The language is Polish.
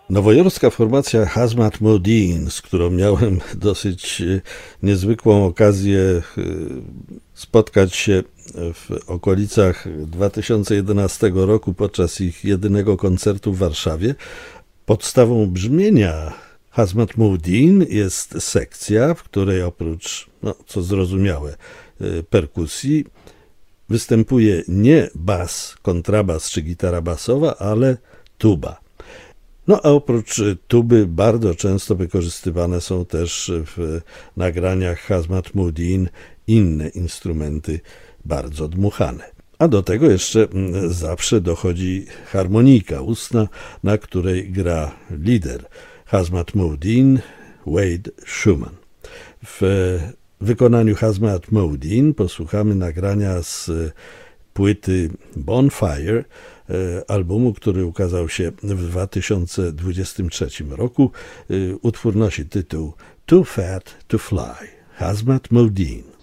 Nowojorska formacja Hazmat Modine, z którą miałem dosyć niezwykłą okazję spotkać się w okolicach 2011 roku podczas ich jedynego koncertu w Warszawie. Podstawą brzmienia Hazmat Modine jest sekcja, w której oprócz, co zrozumiałe, perkusji występuje nie bas, kontrabas czy gitara basowa, ale tuba. A oprócz tuby bardzo często wykorzystywane są też w nagraniach Hazmat Modine inne instrumenty bardzo dmuchane. A do tego jeszcze zawsze dochodzi harmonika ustna, na której gra lider Hazmat Modine, Wade Schumann. W wykonaniu Hazmat Modine posłuchamy nagrania z płyty Bonfire, albumu, który ukazał się w 2023 roku. Utwór nosi tytuł Too Fat to Fly. Hazmat Modine.